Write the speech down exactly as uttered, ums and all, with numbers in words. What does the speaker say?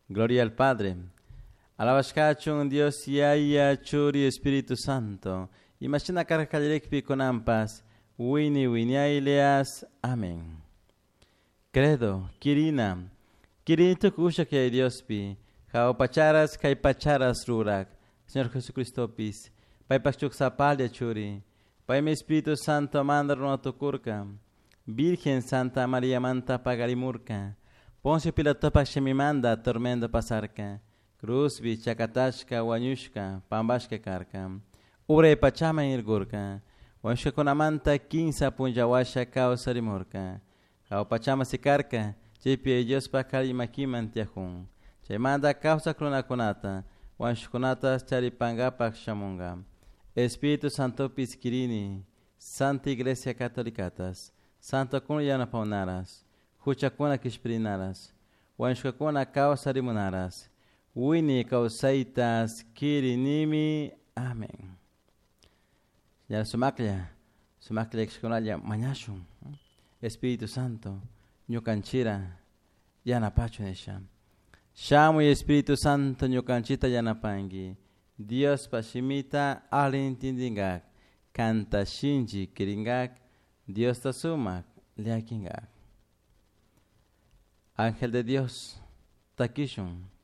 Gloria al Padre. Alabashkachun Dios Yaya Churi Espíritu Santo. Imagina caracalekpi con ampas. Wini winiaileas. Amén. Credo, Kirina. Kirinito kusha que Dios pi. Kao pacharas kai pacharas rurak. Señor Jesucristo pis. Pai pachuk sapalia churi. Pai mi Espíritu Santo mandar no tukurka. Virgen Santa María Manta Pagarimurka. Poncio Pilato Pachemimanda Tormendo Pasarka. Cruz Chakatashka Wanyushka Pambashka Karka. Ure Pachama Irgurka. Wanshka Konamanta Kinsa Punjawasha Kausa Rimurka. Kao Pachama Sikarka. Chepi Dios Pakari Makiman Tiahun. Chemanda Kausa Krona Konata. Wanshkunata Charipanga Pakshamunga. Espíritu Santo Piskirini. Santa Iglesia Catolicatas. Santa Kunyana Paunaras. Huchakuna Kishprinaras. Wanshkakuna Kausarimunaras. Wini Kausaitas Kirinimi. Amén. Ya sumaklia. Sumaklia Xkonaya Mañashun. Espíritu Santo. Ñukanchira. Yana Pachunesha. Shamu y Espíritu Santo Ñukanchita Yana Pangi. Dios Pashimita Alintindingak. Canta Shinji Kiringak. Dios Tasumak Liakingak. Ángel de Dios, Takishun.